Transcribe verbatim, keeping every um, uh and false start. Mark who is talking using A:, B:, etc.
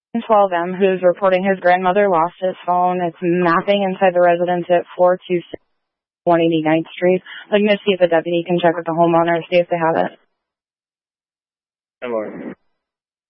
A: twelve M, who's reporting his grandmother lost his phone. It's mapping inside the residence at four two six one eighty-ninth Street. Looking to see if the deputy can check with the homeowner, see if they have it.
B: Hello.